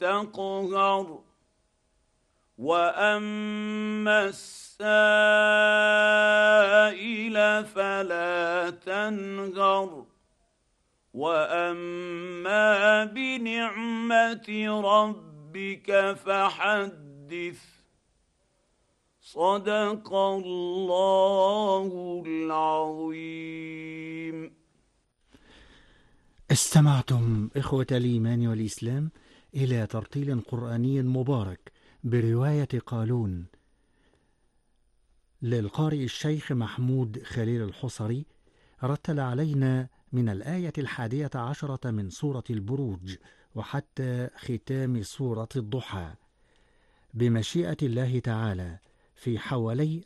تقهر واما السائل فلا تنهر واما بنعمه ربك فحدث. صدق الله العظيم. استمعتم إخوة الإيمان والإسلام إلى ترتيل قرآني مبارك برواية قالون للقارئ الشيخ محمود خليل الحصري. رتل علينا من الآية 11 من سورة البروج وحتى ختام سورة الضحى بمشيئة الله تعالى في حوالي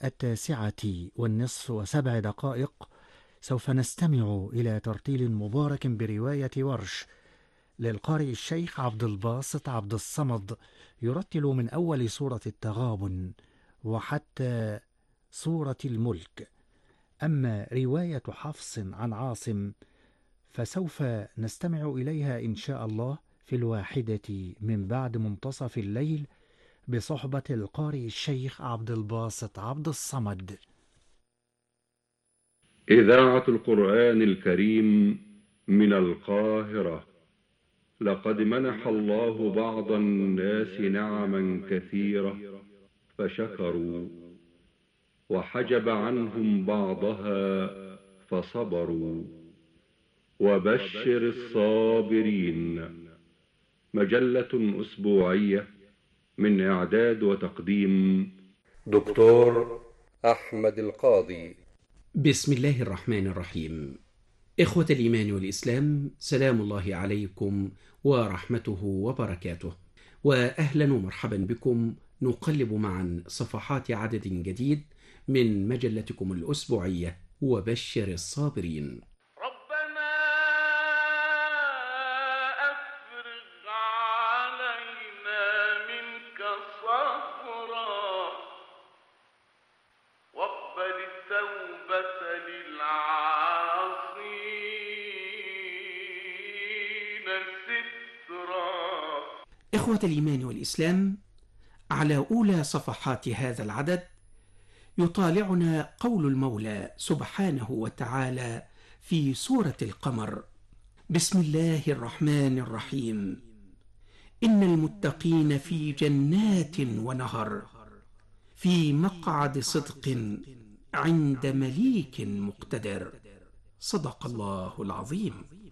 9:07 سوف نستمع إلى ترتيل مبارك برواية ورش للقارئ الشيخ عبد الباسط عبد الصمد، يرتل من أول سورة التغابن وحتى سورة الملك. أما رواية حفص عن عاصم فسوف نستمع إليها إن شاء الله في 1 من بعد منتصف الليل بصحبة القارئ الشيخ عبد الباسط عبد الصمد. إذاعة القرآن الكريم من القاهرة. لقد منح الله بعض الناس نعما كثيرة فشكروا، وحجب عنهم بعضها فصبروا. وبشر الصابرين. مجلة أسبوعية من إعداد وتقديم دكتور أحمد القاضي. بسم الله الرحمن الرحيم. إخوة الإيمان والإسلام، سلام الله عليكم ورحمته وبركاته، وأهلا ومرحبا بكم. نقلب معا صفحات عدد جديد من مجلتكم الأسبوعية وبشر الصابرين. إخوة الإيمان والإسلام، على أولى صفحات هذا العدد يطالعنا قول المولى سبحانه وتعالى في سورة القمر: بسم الله الرحمن الرحيم. إن المتقين في جنات ونهر في مقعد صدق عند مليك مقتدر. صدق الله العظيم.